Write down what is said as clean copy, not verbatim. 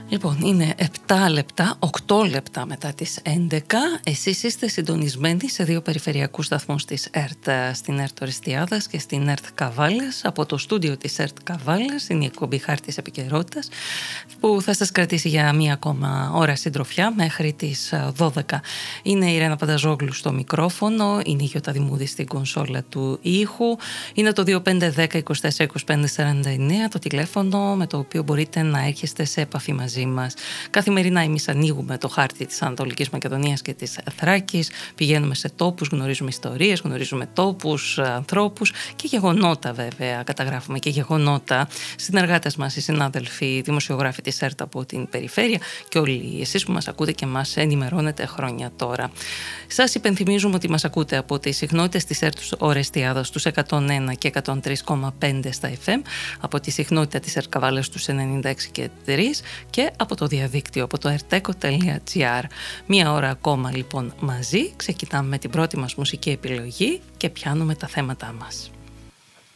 Λοιπόν, είναι 7 λεπτά, 8 λεπτά μετά τις 11. Εσείς είστε συντονισμένοι σε δύο περιφερειακούς σταθμούς της ΕΡΤ, στην ΕΡΤ Οριστιάδας και στην ΕΡΤ Καβάλας. Από το στούντιο της ΕΡΤ Καβάλας είναι η εκπομπή Χάρτης Επικαιρότητας, που θα σας κρατήσει για μία ακόμα ώρα συντροφιά μέχρι τις 12. Είναι η Ρένα Πανταζόγλου στο μικρόφωνο, είναι η Γιώτα Δημούδη στην κονσόλα του ήχου. Είναι το 2510 24 25 49 το τηλέφωνο με το οποίο μπορείτε να έρχεστε σε επαφή μαζί μας. Καθημερινά εμείς ανοίγουμε το χάρτη της Ανατολικής Μακεδονίας και της Θράκης, πηγαίνουμε σε τόπους, γνωρίζουμε ιστορίες, γνωρίζουμε τόπους, ανθρώπους και γεγονότα βέβαια. Καταγράφουμε και γεγονότα. Συνεργάτες μας, οι συνάδελφοι, οι δημοσιογράφοι της ΕΡΤ από την περιφέρεια και όλοι εσείς που μας ακούτε και μας ενημερώνετε χρόνια τώρα. Σας υπενθυμίζουμε ότι μας ακούτε από τις συχνότητες της ΕΡΤ Οριστιάδας στους 101 και 103,5 στα FM, από τη συχνότητα της ΕΡΤ Καβάλας στους 96 και 3 και από το διαδίκτυο, από το erteco.gr. Μία ώρα ακόμα λοιπόν μαζί, ξεκινάμε με την πρώτη μας μουσική επιλογή και πιάνουμε τα θέματά μας.